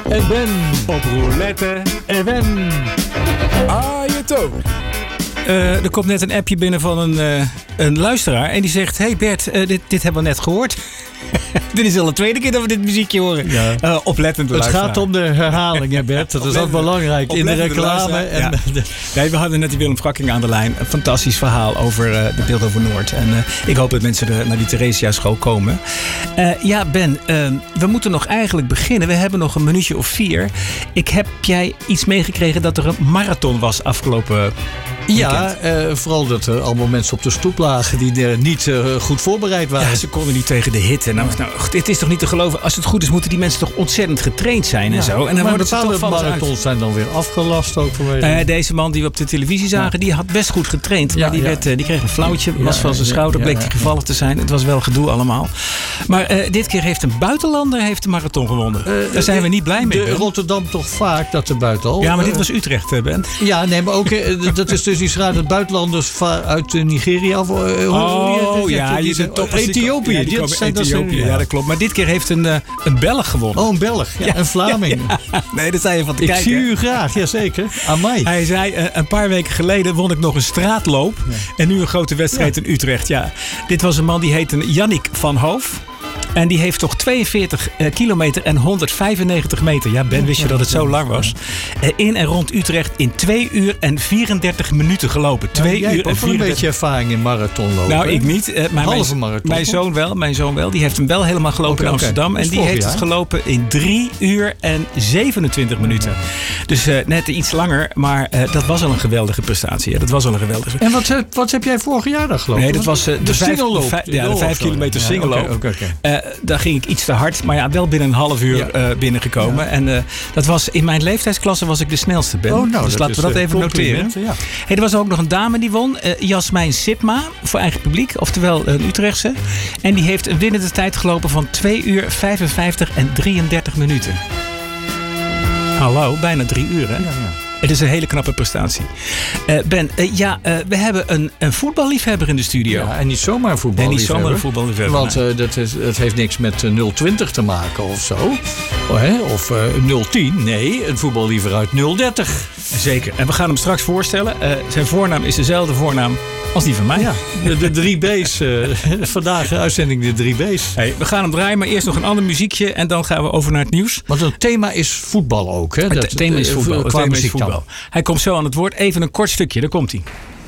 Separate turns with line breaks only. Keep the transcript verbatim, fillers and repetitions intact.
en Ben.
Op roulette en wen.
Ah, je toch?
Uh, er komt net een appje binnen van een, uh, een luisteraar. En die zegt, hey Bert, uh, dit, dit hebben we net gehoord. Dit is al de tweede keer dat we dit muziekje horen. Ja. Uh, oplettend
Het
luisteraar.
gaat om de herhaling, hè Bert. Dat is ook belangrijk in de reclame. En
ja.
de...
Nee, we hadden net die Willem Frakking aan de lijn. Een fantastisch verhaal over uh, de Beeld over Noord. En uh, ik hoop dat mensen er naar die Theresia school komen. Uh, ja, Ben, uh, we moeten nog eigenlijk beginnen. We hebben nog een minuutje of vier. Ik heb jij iets meegekregen dat er een marathon was afgelopen
Ja, uh, vooral dat er allemaal mensen op de stoep lagen die uh, niet uh, goed voorbereid waren.
Ja, ze konden niet tegen de hitte. Nou, nou, het is toch niet te geloven. Als het goed is, moeten die mensen toch ontzettend getraind zijn en
ja,
zo. En dan
maar
bepaalde
marathons uit. zijn dan weer afgelast ook vanwege.
Uh, deze man die we op de televisie zagen, ja. die had best goed getraind. Maar ja, die, werd, uh, die kreeg een flauwtje, was ja, van zijn schouder, bleek ja, ja. hij gevallen te zijn. Het was wel gedoe allemaal. Maar uh, dit keer heeft een buitenlander heeft de marathon gewonnen. Uh, Daar zijn uh, we niet blij mee.
De Rotterdam toch vaak dat de buitenal.
Ja, maar dit was Utrecht, Ben.
Ja, nee, maar ook uh, dat is dus die schrijft dat buitenlanders uit uh, Nigeria. Of, uh,
oh, ja,
die,
die
die, die, Ethiopië.
Ja, die komen uit Ethiopië. Ja, dat klopt. Maar dit keer heeft een, uh, een Belg gewonnen.
Oh, een Belg. Ja, ja, een Vlaming. Ja, ja.
Nee, daar zei je van te
ik
kijken.
Ik zie u graag, jazeker. Amai.
Hij zei, uh, een paar weken geleden won ik nog een straatloop. Ja. En nu een grote wedstrijd ja. in Utrecht. Ja. Dit was een man die heette Yannick van Hoof. En die heeft toch tweeënveertig uh, kilometer en honderdvijfennegentig meter. Ja, Ben, wist je dat het zo lang was? Uh, in en rond Utrecht in twee uur en vierendertig minuten gelopen. twee
nou, jij
uur
hebt ook
en vierendertig...
een beetje ervaring in marathonlopen.
Nou, ik niet. Uh, maar
Halve
mijn,
marathon.
Mijn zoon wel. Mijn zoon wel. Die heeft hem wel helemaal gelopen okay, in Amsterdam. Okay. En die heeft jaar. het gelopen in drie uur en zevenentwintig minuten. Dus uh, net iets langer. Maar uh, dat was al een geweldige prestatie. Ja, dat was al een geweldige.
En wat, wat heb jij vorig jaar dan gelopen?
Nee, dat was uh, de,
de
vijf,
singelloop.
vijf, ja, de vijf kilometer singelloop.
Ja, okay, okay, okay.
uh, daar ging ik iets te hard. Maar ja, wel binnen een half uur ja. uh, binnengekomen. Ja. En uh, dat was in mijn leeftijdsklasse was ik de snelste, Ben.
Oh, nou,
dus laten we dat even noteren.
Ja.
Hey, er was ook nog een dame die won. Uh, Jasmijn Sipma. Voor eigen publiek. Oftewel een Utrechtse. En die heeft een winnende tijd gelopen van twee uur vijfenvijftig en drieëndertig minuten. Hallo, bijna drie uur, hè? Ja, ja. Het is een hele knappe prestatie. Uh, Ben, uh, ja, uh, we hebben een, een voetballiefhebber in de studio.
Ja, en niet zomaar een voetballiefhebber.
En niet zomaar een voetballiefhebber.
Want uh, dat, is, dat heeft niks met uh, nul twintig te maken of zo. Oh, hè? Of uh, nul tien. Nee, een voetballiever uit nul dertig.
Zeker. En we gaan hem straks voorstellen. Uh, zijn voornaam is dezelfde voornaam als die van mij.
Ja, de, de drie B's. Uh, vandaag de uitzending de drie B's.
Hey, we gaan hem draaien, maar eerst nog een ander muziekje. En dan gaan we over naar het nieuws.
Want het thema is voetbal ook. Hè?
Het
dat,
thema is voetbal.
Uh,
het thema is voetbal. Hij komt zo aan het woord. Even een kort stukje, daar komt hij.